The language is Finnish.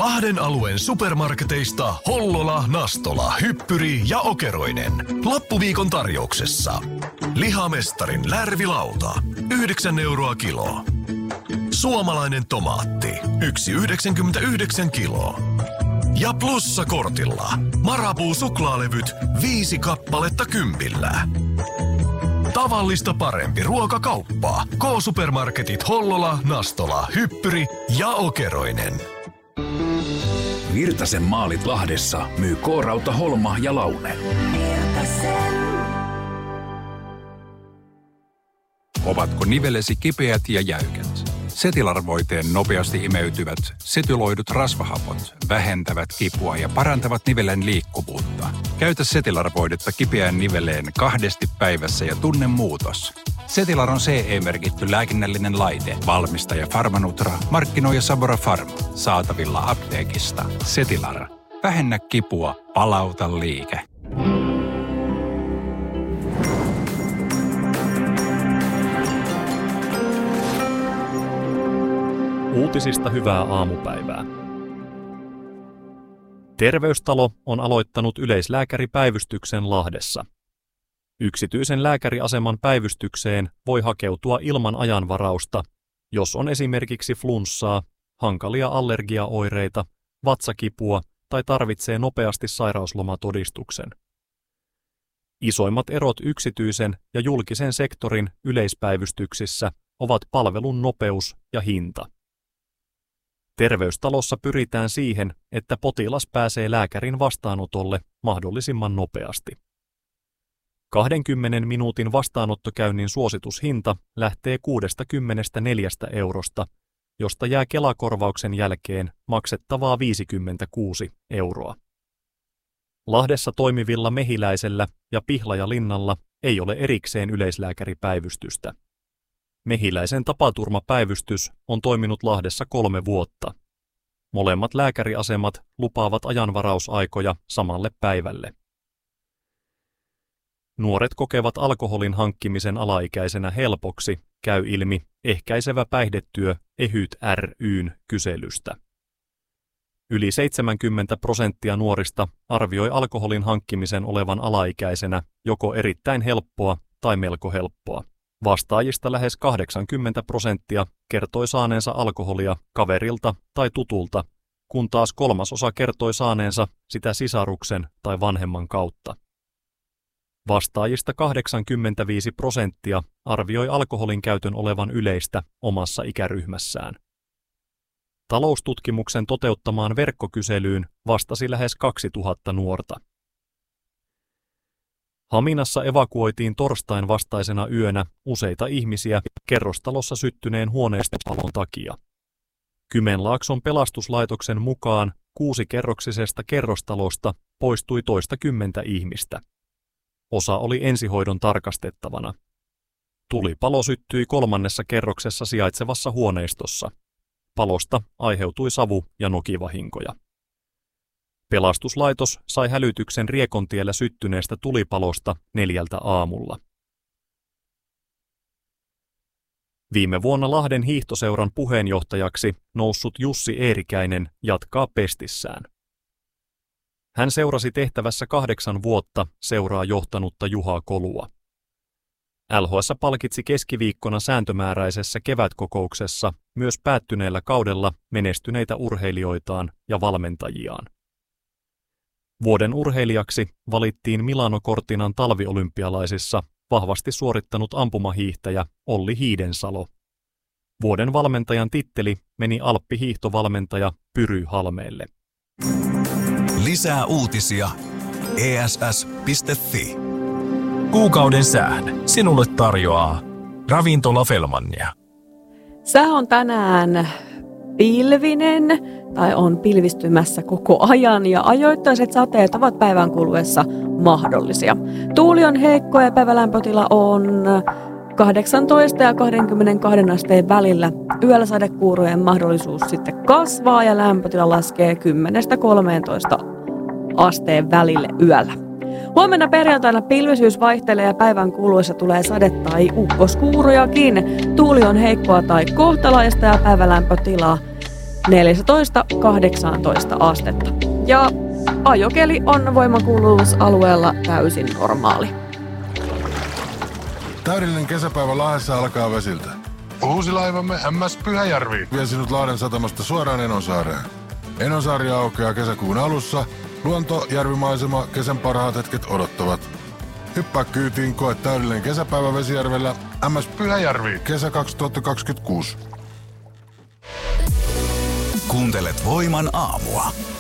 Lahden alueen supermarketeista Hollola, Nastola, Hyppyri ja Okeroinen. Loppuviikon tarjouksessa. Lihamestarin lärvilauta. 9 € kilo. Suomalainen tomaatti. 1,99 kilo. Ja plussakortilla. Marabou suklaalevyt 5 kappaletta 10. Tavallista parempi ruokakauppa. K-supermarketit Hollola, Nastola, Hyppyri ja Okeroinen. Virtasen maalit Lahdessa myy K-Rauta, Holma ja Laune. Ovatko nivelesi kipeät ja jäykät? Setilar-voiteen nopeasti imeytyvät setyloidut rasvahapot vähentävät kipua ja parantavat nivelen liikkuvuutta. Käytä Setilar-voidetta kipeään niveleen 2 päivässä ja tunne muutos. Setilar on CE-merkitty lääkinnällinen laite. Valmistaja Pharmanutra, markkinoija Sabora Pharma. Saatavilla apteekista. Setilar. Vähennä kipua, palauta liike. Uutisista hyvää aamupäivää. Terveystalo on aloittanut yleislääkäripäivystyksen Lahdessa. Yksityisen lääkäriaseman päivystykseen voi hakeutua ilman ajanvarausta, jos on esimerkiksi flunssaa, hankalia allergiaoireita, vatsakipua tai tarvitsee nopeasti sairauslomatodistuksen. Isoimmat erot yksityisen ja julkisen sektorin yleispäivystyksissä ovat palvelun nopeus ja hinta. Terveystalossa pyritään siihen, että potilas pääsee lääkärin vastaanotolle mahdollisimman nopeasti. 20 minuutin vastaanottokäynnin suositushinta lähtee 64 €, josta jää Kela-korvauksen jälkeen maksettavaa 56 €. Lahdessa toimivilla Mehiläisellä ja Pihlajalinnalla ei ole erikseen yleislääkäripäivystystä. Mehiläisen tapaturmapäivystys on toiminut Lahdessa 3 vuotta. Molemmat lääkäriasemat lupaavat ajanvarausaikoja samalle päivälle. Nuoret kokevat alkoholin hankkimisen alaikäisenä helpoksi, käy ilmi Ehkäisevä päihdetyö EHYT ry:n kyselystä. Yli 70% nuorista arvioi alkoholin hankkimisen olevan alaikäisenä joko erittäin helppoa tai melko helppoa. Vastaajista lähes 80% kertoi saaneensa alkoholia kaverilta tai tutulta, kun taas 1/3 kertoi saaneensa sitä sisaruksen tai vanhemman kautta. Vastaajista 85% arvioi alkoholin käytön olevan yleistä omassa ikäryhmässään. Taloustutkimuksen toteuttamaan verkkokyselyyn vastasi lähes 2000 nuorta. Haminassa evakuoitiin torstain vastaisena yönä useita ihmisiä kerrostalossa syttyneen huoneistopalon takia. Kymenlaakson pelastuslaitoksen mukaan 6-kerroksisesta kerrostalosta poistui toistakymmentä ihmistä. Osa oli ensihoidon tarkastettavana. Tulipalo syttyi 3. kerroksessa sijaitsevassa huoneistossa. Palosta aiheutui savu- ja nokivahinkoja. Pelastuslaitos sai hälytyksen Riekontiellä syttyneestä tulipalosta 4 aamulla. Viime vuonna Lahden hiihtoseuran puheenjohtajaksi noussut Jussi Eerikäinen jatkaa pestissään. Hän seurasi tehtävässä 8 vuotta seuraa johtanutta Juha Kolua. LHS palkitsi keskiviikkona sääntömääräisessä kevätkokouksessa myös päättyneellä kaudella menestyneitä urheilijoitaan ja valmentajiaan. Vuoden urheilijaksi valittiin Milano Cortinan talviolympialaisissa vahvasti suorittanut ampumahiihtäjä Olli Hiidensalo. Vuoden valmentajan titteli meni alppihiihtovalmentaja Pyry Halmeelle. Lisää uutisia ESS.fi. Kuukauden sään sinulle tarjoaa Ravintola Fellmania. Sää on tänään pilvinen tai on pilvistymässä koko ajan ja ajoittaiset sateet ovat päivän kuluessa mahdollisia. Tuuli on heikko ja päivälämpötila on 18 ja 22 asteen välillä. Yöllä sadekuurojen mahdollisuus sitten kasvaa ja lämpötila laskee 10-13 asteen välille yöllä. Huomenna perjantaina pilvisyys vaihtelee ja päivän kuluessa tulee sade- tai ukkoskuurojakin. Tuuli on heikkoa tai kohtalaista ja päivälämpötila 14-18 astetta. Ja ajokeli on voimankuuluvuusalueella täysin normaali. Täydellinen kesäpäivä Lahdessa alkaa vesiltä. Uusi laivamme MS Pyhäjärvi vie sinut Lahden satamasta suoraan Enonsaareen. Enonsaari aukeaa kesäkuun alussa. Luonto, järvimaisema, kesän parhaat hetket odottavat. Hyppää kyytiin, koe täydellinen kesäpäivä Vesijärvellä. MS Pyhäjärvi, kesä 2026. Kuuntelet Voiman aamua.